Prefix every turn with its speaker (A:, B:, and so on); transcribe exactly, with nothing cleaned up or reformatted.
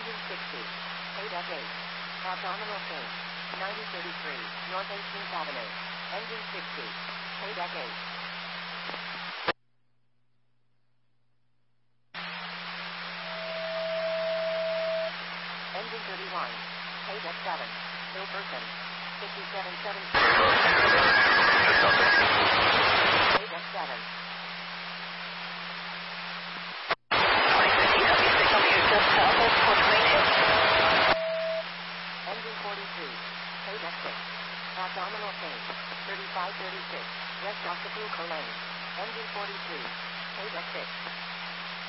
A: Engine sixty. K deck eight. Abdominal change. ninety thirty-three, North eighteenth Avenue. Engine sixty. K deck eight. Engine thirty-one. K deck seven. Bill Person. fifty-seven seventeen. K deck seven. Engine forty-three. K deck six. Abdominal change. thirty-five thirty-six. West Ossipulco Lane. Engine forty-three. K deck six.